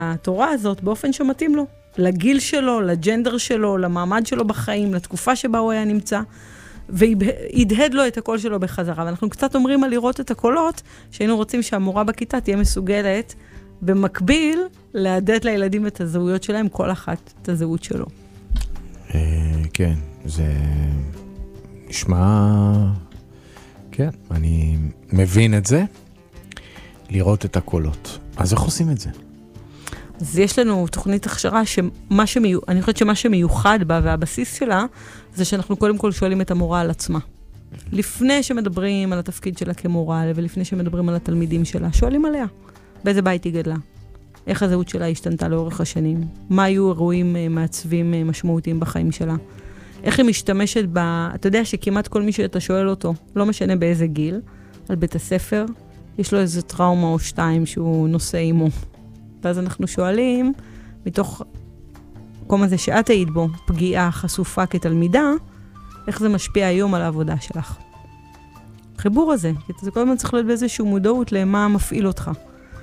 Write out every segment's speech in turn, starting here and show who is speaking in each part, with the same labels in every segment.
Speaker 1: התורה הזאת באופן שמתאים לו, לגיל שלו, לג'נדר שלו, למעמד שלו בחיים, לתקופה שבה הוא היה נמצא, והדהד לו את הקול שלו בחזרה. ואנחנו קצת אומרים על לראות את הקולות, שהיינו רוצים שהמורה בכיתה תהיה מסוגלת, במקביל, להדהד לילדים את הזהויות שלהם, כל אחת את הזהות שלו.
Speaker 2: כן, זה נשמע... כן, אני מבין את זה, לראות את הקולות. אז איך עושים את זה?
Speaker 1: אז יש לנו תוכנית הכשרה אני חושבת שמה שמיוחד בה והבסיס שלה, זה שאנחנו קודם כל שואלים את המורה על עצמה. לפני שמדברים על התפקיד שלה כמורה, ולפני שמדברים על התלמידים שלה, שואלים עליה. באיזה בית היא גדלה? איך הזהות שלה השתנתה לאורך השנים? מה היו אירועים מעצבים משמעותיים בחיים שלה? איך היא משתמשת אתה יודע שכמעט כל מי שאתה שואל אותו, לא משנה באיזה גיל, על בית הספר, יש לו איזה טראומה או שתיים שהוא נושא עימו. ואז אנחנו שואלים, מתוך מקום הזה שאת היית בו, פגיעה חשופה כתלמידה, איך זה משפיע היום על העבודה שלך. חיבור הזה, זה כל הזמן צריך להיות באיזשהו מודעות למה מפעיל אותך.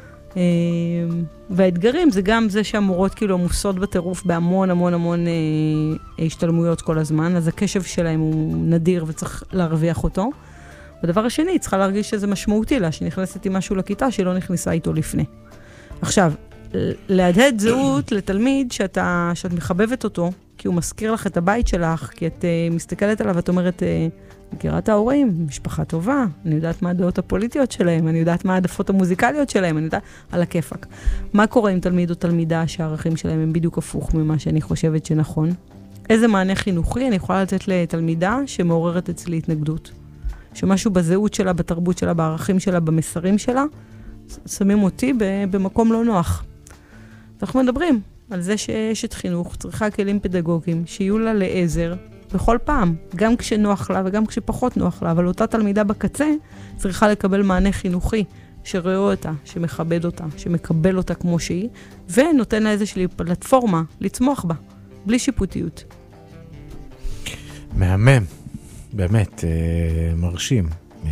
Speaker 1: והאתגרים זה גם זה שהמורות כאילו עמוסות בטירוף בהמון המון המון השתלמויות כל הזמן, אז הקשב שלהם הוא נדיר וצריך להרוויח אותו. והדבר השני, היא צריכה להרגיש שזה משמעותי לה, שנכנסת עם משהו לכיתה שלא נכנסה איתו לפני. עכשיו, להדהד זהות לתלמיד שאת מחבבת אותו, כי הוא מזכיר לך את הבית שלך, כי את מסתכלת עליו ואת אומרת, מכירה את ההורים, משפחה טובה, אני יודעת מה הדעות הפוליטיות שלהם, אני יודעת מה העדפות המוזיקליות שלהם, אני יודעת על הכיפק. מה קורה עם תלמיד או תלמידה שהערכים שלהם הם בדיוק הפוך ממה שאני חושבת שנכון? איזה מענה חינוכי אני יכולה לתת לתלמידה שמעוררת אצלי התנגדות? שמשהו בזהות שלה, בתרבות שלה, בערכים שלה, במסרים שלה, שמים אותי במקום לא נוח. אנחנו מדברים על זה שאשת חינוך צריכה כלים פדגוגיים שיהיו לה לעזר בכל פעם, גם כשנוח לה וגם כשפחות נוח לה, אבל אותה תלמידה בקצה צריכה לקבל מענה חינוכי שרואה אותה, שמכבד אותה, שמקבל אותה כמו שהיא, ונותן לה איזושהי פלטפורמה לצמוח בה, בלי שיפוטיות.
Speaker 2: מהמם, באמת מרשים.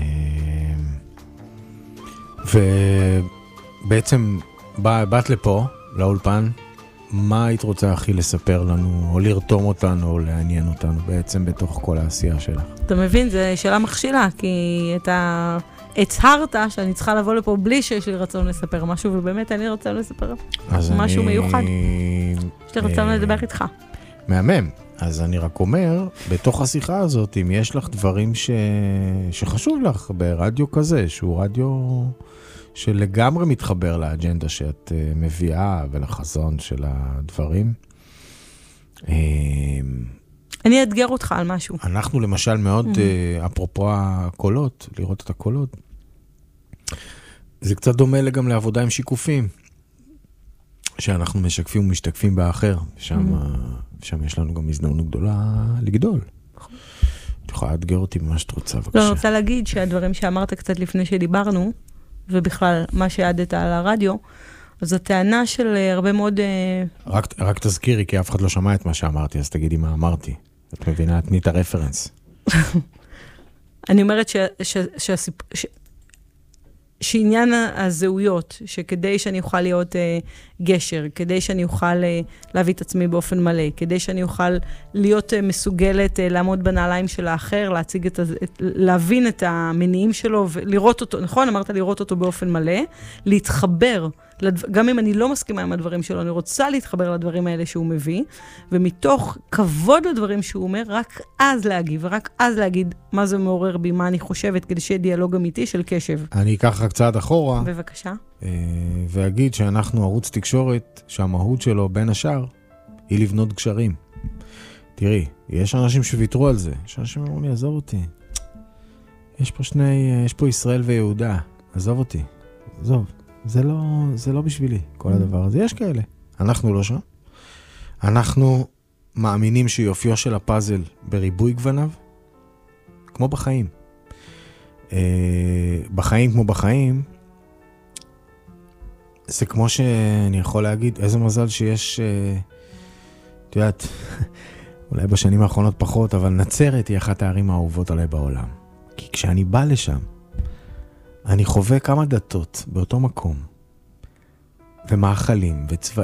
Speaker 2: ובעצם באת לפה, לאולפן, מה היית רוצה הכי לספר לנו, או לרתום אותנו, או לעניין אותנו בעצם בתוך כל העשייה שלך?
Speaker 1: אתה מבין, זו שאלה מכשילה, כי אתה הצהרת שאני צריכה לבוא לפה בלי שיש לי רצון לספר משהו, ובאמת אין לי רצון לספר משהו מיוחד. יש לי רצון לדבר איתך.
Speaker 2: מהמם. אז אני רק אומר, בתוך השיחה הזאת, אם יש לך דברים שחשוב לך ברדיו כזה, שהוא רדיו שלגמרי מתחבר לאג'נדה שאת מביאה ולחזון של הדברים.
Speaker 1: אני אתגר אותך על משהו.
Speaker 2: אנחנו למשל מאוד, אפרופו הקולות, לראות את הקולות, זה קצת דומה גם לעבודה עם שיקופים, שאנחנו משקפים ומשתקפים באחר, שם יש לנו גם הזדמנות גדולה לגדול. את יכולה לאתגר אותי במה שאת רוצה, בבקשה.
Speaker 1: אני רוצה להגיד שהדברים שאמרת קצת לפני שדיברנו, ובכלל מה שעדת על הרדיו, אז הטענה של הרבה מאוד...
Speaker 2: רק תזכירי, כי אף אחד לא שמע את מה שאמרתי, אז תגידי מה אמרתי. את מבינה, תני את הרפרנס.
Speaker 1: אני אומרת שעניין הזהויות, שכדי שאני אוכל להיות גשר, כדי שאני אוכל להביא את עצמי באופן מלא, כדי שאני אוכל להיות מסוגלת לעמוד בנעליים של האחר, להבין את המניעים שלו ולראות אותו, נכון? אמרת לראות אותו באופן מלא, להתחבר, גם אם אני לא מסכימה עם הדברים שלו, אני רוצה להתחבר לדברים האלה שהוא מביא, ומתוך כבוד לדברים שהוא אומר, רק אז להגיב, ורק אז להגיד מה זה מעורר בי, מה אני חושבת, כדי שיהיה דיאלוג אמיתי של קשב.
Speaker 2: אני אקח רק צעד אחורה.
Speaker 1: בבקשה.
Speaker 2: ואגיד שאנחנו ערוץ תקשורת, שהמהות שלו בין השאר, היא לבנות גשרים. תראי, יש אנשים שוויתרו על זה. יש אנשים שאומרים לי, עזוב אותי. יש פה ישראל ויהודה. עזוב אותי. עזוב. זה לא בשבילי, כל הדבר הזה. יש כאלה. אנחנו לא שם. אנחנו מאמינים שיופיו של הפאזל בריבוי גווניו, כמו בחיים. בחיים כמו בחיים, זה כמו שאני יכול להגיד, איזה מזל שיש, את יודעת, אולי בשנים האחרונות פחות, אבל נצרת היא אחת הערים האהובות עליי בעולם. כי כשאני בא לשם, אני חווה כמה דתות באותו מקום. ומאכלים וצבעים.